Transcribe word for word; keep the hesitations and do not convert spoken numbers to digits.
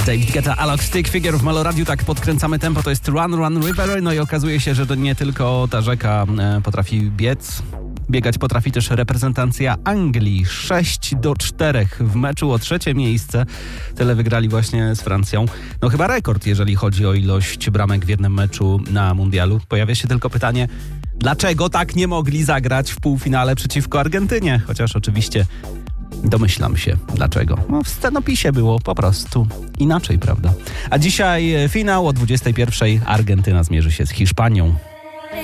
David Guetta, Alok, Stick Figure w Meloradiu. Tak podkręcamy tempo, to jest Run Run River. No i okazuje się, że to nie tylko ta rzeka potrafi biec. Biegać potrafi też reprezentacja Anglii. sześć do czterech w meczu o trzecie miejsce. Tyle wygrali właśnie z Francją. No chyba rekord, jeżeli chodzi o ilość bramek w jednym meczu na mundialu. Pojawia się tylko pytanie, dlaczego tak nie mogli zagrać w półfinale przeciwko Argentynie? Chociaż oczywiście domyślam się dlaczego. No w scenopisie było po prostu inaczej, prawda? A dzisiaj finał o dwudziestej pierwszej. Argentyna zmierzy się z Hiszpanią.